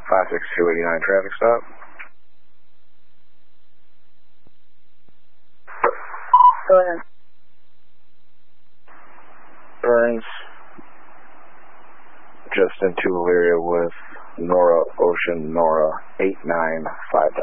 56289 traffic stop. Go ahead. Burns, just into Elyria with Nora Ocean Nora 895